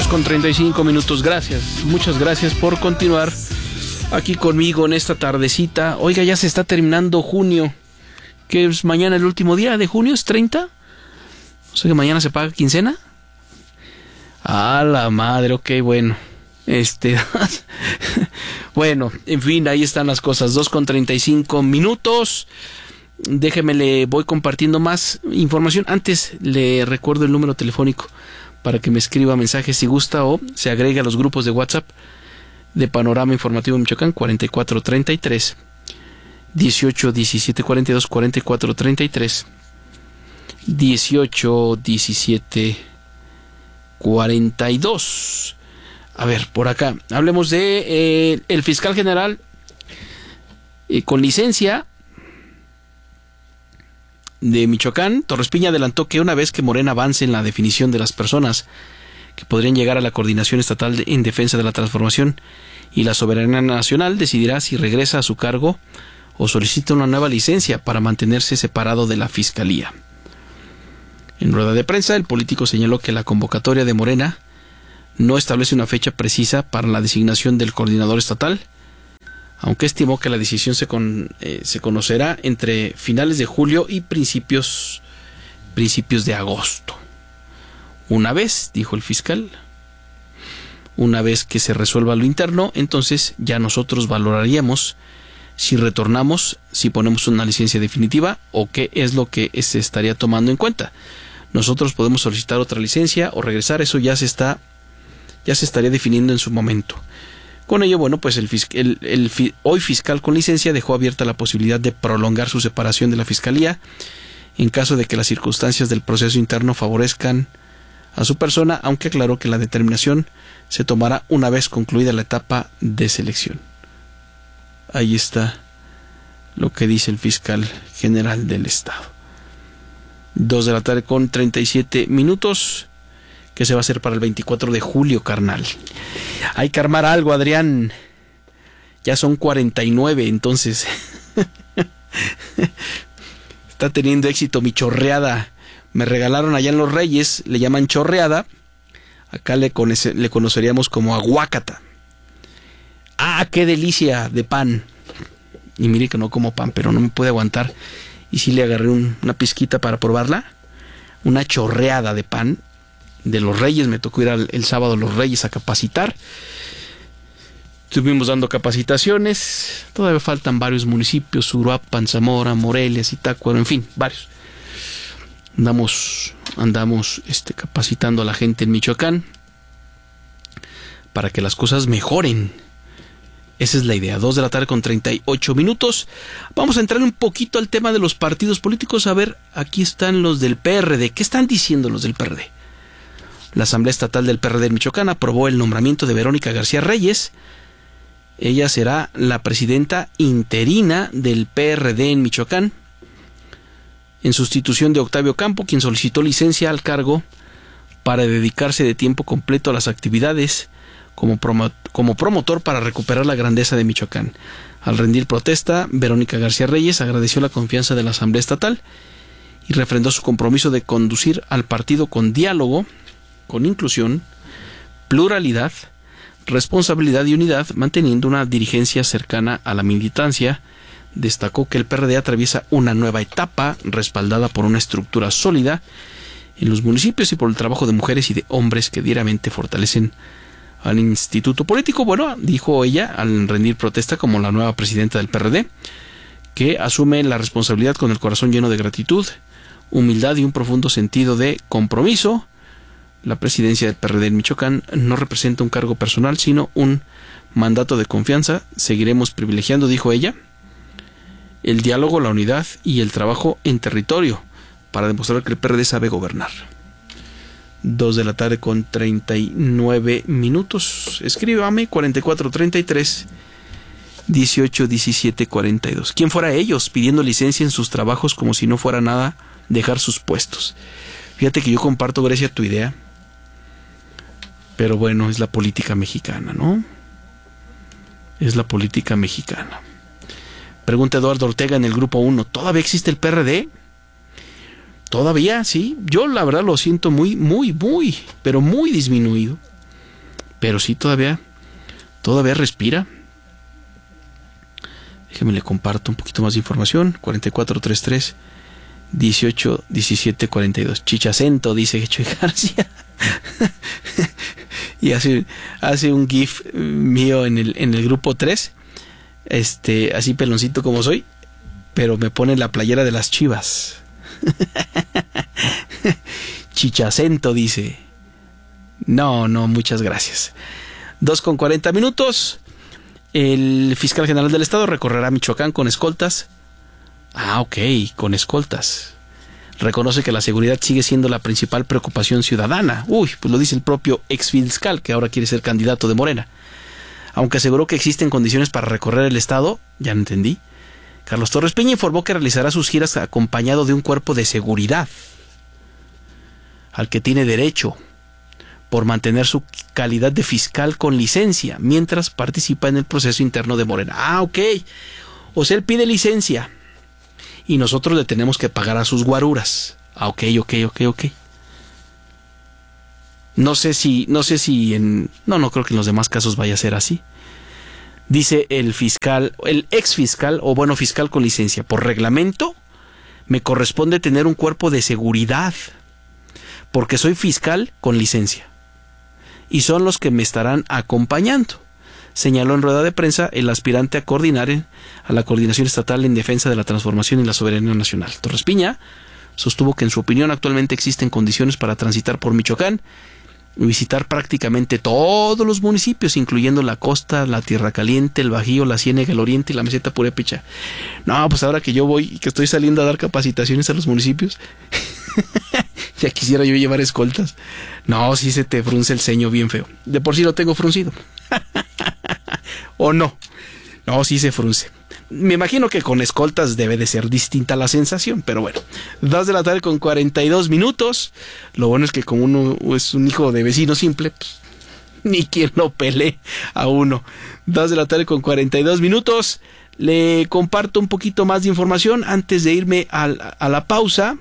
2:35. Gracias, muchas gracias por continuar aquí conmigo en esta tardecita. Oiga, ya se está terminando junio, que es mañana el último día de junio, es 30. O sea que mañana se paga quincena. A la madre, ok, bueno. Bueno, en fin, ahí están las cosas. 2:35. Déjeme, le voy compartiendo más información. Antes le recuerdo el número telefónico para que me escriba mensajes si gusta o se agregue a los grupos de WhatsApp de Panorama Informativo Michoacán. 4433 18 17 42, 4433 18 17 42. A ver, por acá hablemos de el fiscal general con licencia de Michoacán. Torres Piña adelantó que una vez que Morena avance en la definición de las personas que podrían llegar a la coordinación estatal en defensa de la transformación y la soberanía nacional, decidirá si regresa a su cargo o solicita una nueva licencia para mantenerse separado de la fiscalía. En rueda de prensa, el político señaló que la convocatoria de Morena no establece una fecha precisa para la designación del coordinador estatal, aunque estimó que la decisión se conocerá entre finales de julio y principios de agosto. Una vez, dijo el fiscal, una vez que se resuelva lo interno, entonces ya nosotros valoraríamos si retornamos, si ponemos una licencia definitiva o qué es lo que se estaría tomando en cuenta. Nosotros podemos solicitar otra licencia o regresar, eso ya se estaría definiendo en su momento. Con ello, bueno, pues el hoy fiscal con licencia dejó abierta la posibilidad de prolongar su separación de la fiscalía en caso de que las circunstancias del proceso interno favorezcan a su persona, aunque aclaró que la determinación se tomará una vez concluida la etapa de selección. Ahí está lo que dice el fiscal general del estado. 2:37. ¿Qué se va a hacer para el 24 de julio, carnal? Hay que armar algo, Adrián. Ya son 49, entonces. Está teniendo éxito mi chorreada. Me regalaron allá en Los Reyes, le llaman chorreada. Acá le conoceríamos como aguacata. ¡Ah, qué delicia de pan! Y mire que no como pan, pero no me puede aguantar. Y sí le agarré una pizquita para probarla. Una chorreada de pan de Los Reyes. Me tocó ir el sábado a Los Reyes a capacitar. Estuvimos dando capacitaciones. Todavía faltan varios municipios: Uruapan, Zamora, Morelia, Zitácuaro, en fin, varios. Andamos capacitando a la gente en Michoacán para que las cosas mejoren. Esa es la idea. 2:38. Vamos a entrar un poquito al tema de los partidos políticos. A ver, aquí están los del PRD. ¿Qué están diciendo los del PRD? La Asamblea Estatal del PRD en Michoacán aprobó el nombramiento de Verónica García Reyes. Ella será la presidenta interina del PRD en Michoacán, en sustitución de Octavio Campo, quien solicitó licencia al cargo para dedicarse de tiempo completo a las actividades como promotor para recuperar la grandeza de Michoacán. Al rendir protesta, Verónica García Reyes agradeció la confianza de la Asamblea Estatal y refrendó su compromiso de conducir al partido con diálogo, con inclusión, pluralidad, responsabilidad y unidad, manteniendo una dirigencia cercana a la militancia. Destacó que el PRD atraviesa una nueva etapa respaldada por una estructura sólida en los municipios y por el trabajo de mujeres y de hombres que diariamente fortalecen al instituto político. Bueno, dijo ella al rendir protesta como la nueva presidenta del PRD, que asume la responsabilidad con el corazón lleno de gratitud, humildad y un profundo sentido de compromiso. La presidencia del PRD en Michoacán no representa un cargo personal, sino un mandato de confianza. Seguiremos privilegiando, dijo ella, el diálogo, la unidad y el trabajo en territorio para demostrar que el PRD sabe gobernar. 2:39. Escríbame 4433 18 17 42. ¿Quién fuera ellos pidiendo licencia en sus trabajos como si no fuera nada dejar sus puestos? Fíjate que yo comparto, Grecia, tu idea, pero bueno, es la política mexicana, ¿no? Es la política mexicana. Pregunta Eduardo Ortega en el Grupo 1. ¿Todavía existe el PRD? Todavía, sí. Yo la verdad lo siento muy, pero muy disminuido. Pero sí, todavía respira. Déjeme le comparto un poquito más de información. 4433 18 17 42. Chichacento, dice Chuy García. Y hace un GIF mío en el grupo 3. Así peloncito como soy, pero me pone la playera de las Chivas. Chichacento, dice. No, muchas gracias. 2:40. El fiscal general del estado recorrerá Michoacán con escoltas. Ok, con escoltas. Reconoce que la seguridad sigue siendo la principal preocupación ciudadana. Pues lo dice el propio exfiscal, que ahora quiere ser candidato de Morena. Aunque aseguró que existen condiciones para recorrer el estado, ya no entendí. Carlos Torres Peña informó que realizará sus giras acompañado de un cuerpo de seguridad, al que tiene derecho por mantener su calidad de fiscal con licencia, mientras participa en el proceso interno de Morena. Ok. O sea, él pide licencia y nosotros le tenemos que pagar a sus guaruras. Ok. No sé si no creo que en los demás casos vaya a ser así. Dice el ex fiscal o bueno, fiscal con licencia. Por reglamento, me corresponde tener un cuerpo de seguridad, porque soy fiscal con licencia. Y son los que me estarán acompañando, señaló en rueda de prensa el aspirante a coordinar a la Coordinación Estatal en Defensa de la Transformación y la Soberanía Nacional. Torres Piña sostuvo que en su opinión actualmente existen condiciones para transitar por Michoacán y visitar prácticamente todos los municipios, incluyendo la costa, la Tierra Caliente, el Bajío, la Ciénega, el Oriente y la Meseta Purépecha. No, pues ahora que yo voy y que estoy saliendo a dar capacitaciones a los municipios, ya quisiera yo llevar escoltas. No, sí se te frunce el ceño bien feo. De por sí lo tengo fruncido. ¿O no? No, sí se frunce. Me imagino que con escoltas debe de ser distinta la sensación, pero bueno. 2:42. Lo bueno es que como uno es un hijo de vecino simple, pues, ni quien lo pelee a uno. 2:42. Le comparto un poquito más de información antes de irme a la pausa.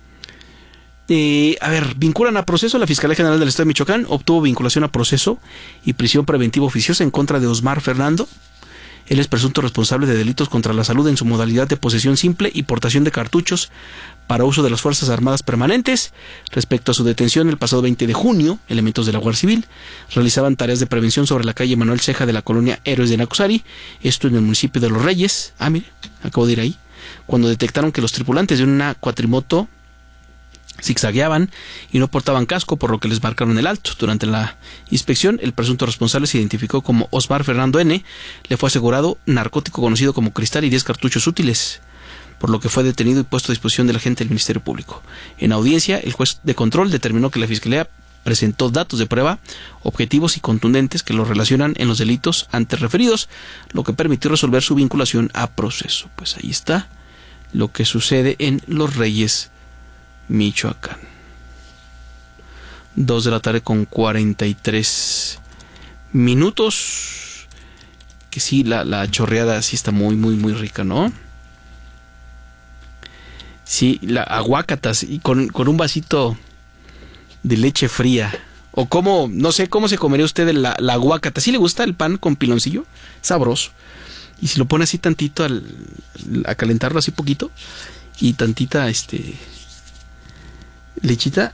Vinculan a proceso. La Fiscalía General del Estado de Michoacán obtuvo vinculación a proceso y prisión preventiva oficiosa en contra de Osmar Fernando. Él es presunto responsable de delitos contra la salud en su modalidad de posesión simple y portación de cartuchos para uso de las Fuerzas Armadas permanentes. Respecto a su detención el pasado 20 de junio, elementos de la Guardia Civil realizaban tareas de prevención sobre la calle Manuel Ceja de la colonia Héroes de Nacosari, esto en el municipio de Los Reyes. Mire, acabo de ir ahí. Cuando detectaron que los tripulantes de una cuatrimoto zigzagueaban y no portaban casco, por lo que les marcaron el alto. Durante la inspección, el presunto responsable se identificó como Osmar Fernando N. Le fue asegurado narcótico conocido como cristal y 10 cartuchos útiles, por lo que fue detenido y puesto a disposición del agente del Ministerio Público. En audiencia, el juez de control determinó que la Fiscalía presentó datos de prueba objetivos y contundentes que lo relacionan en los delitos antes referidos, lo que permitió resolver su vinculación a proceso. Pues ahí está lo que sucede en Los Reyes, Michoacán. 2:43. Que sí, la chorreada sí está muy, muy, muy rica, ¿no? Sí, la aguacatas y con un vasito de leche fría. O como, no sé, ¿cómo se comería usted la aguacata? ¿Sí le gusta el pan con piloncillo? Sabroso. Y si lo pone así tantito a calentarlo así poquito y tantita lechita.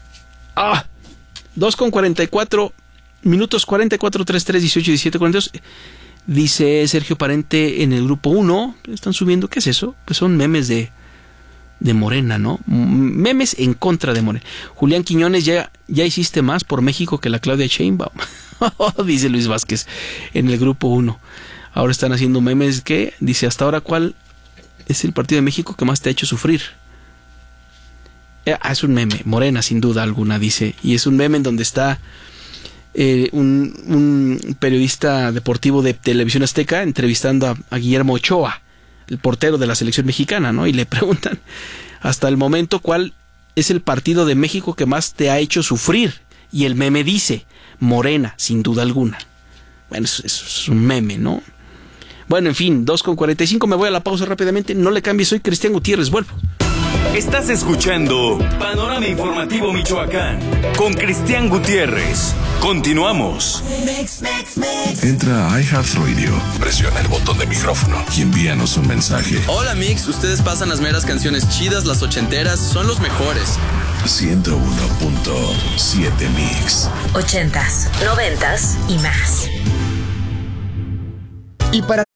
2:44. 4433 18 17 42. Dice Sergio Parente en el grupo 1. Están subiendo, ¿qué es eso? Pues son memes de Morena, ¿no? Memes en contra de Morena. Julián Quiñones, ya hiciste más por México que la Claudia Sheinbaum. Dice Luis Vázquez en el grupo 1. Ahora están haciendo memes que dice, hasta ahora, ¿cuál es el partido de México que más te ha hecho sufrir? Es un meme, Morena sin duda alguna, dice, y es un meme en donde está un periodista deportivo de Televisión Azteca entrevistando a Guillermo Ochoa, el portero de la selección mexicana, ¿no? Y le preguntan, hasta el momento, ¿cuál es el partido de México que más te ha hecho sufrir? Y el meme dice, Morena, sin duda alguna. Bueno, eso es un meme, ¿no? Bueno, en fin, 2:45, me voy a la pausa rápidamente, no le cambies, soy Cristian Gutiérrez, vuelvo. Estás escuchando Panorama Informativo Michoacán con Cristian Gutiérrez. Continuamos. Entra a iHeartRadio, presiona el botón de micrófono y envíanos un mensaje. Hola Mix, ustedes pasan las meras canciones chidas, las ochenteras, son los mejores. 101.7 Mix. 80s, 90s y más. Y para